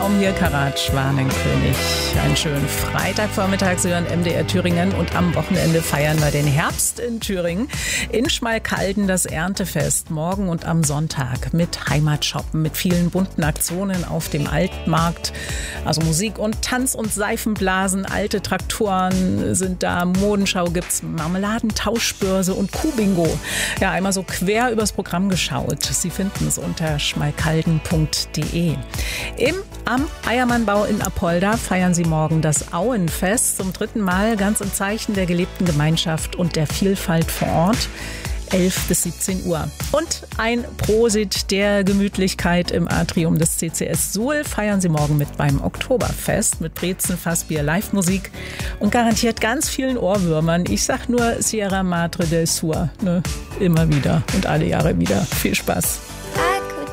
Baum hier, Karat Schwanenkönig. Einen schönen Freitagvormittag, Sie hören MDR Thüringen und am Wochenende feiern wir den Herbst in Thüringen. In Schmalkalden das Erntefest, morgen und am Sonntag mit Heimatshoppen, mit vielen bunten Aktionen auf dem Altmarkt. Also Musik und Tanz und Seifenblasen, alte Traktoren sind da, Modenschau gibt's, Marmeladentauschbörse und Kuhbingo. Ja, einmal so quer übers Programm geschaut. Sie finden es unter schmalkalden.de. Am Eiermannbau in Apolda feiern sie morgen das Auenfest zum 3. Mal, ganz im Zeichen der gelebten Gemeinschaft und der Vielfalt vor Ort. 11 bis 17 Uhr. Und ein Prosit der Gemütlichkeit im Atrium des CCS Suhl feiern sie morgen mit beim Oktoberfest mit Brezen, Fassbier, Live-Musik und garantiert ganz vielen Ohrwürmern. Ich sag nur Sierra Madre del Sur, ne? Immer wieder und alle Jahre wieder. Viel Spaß.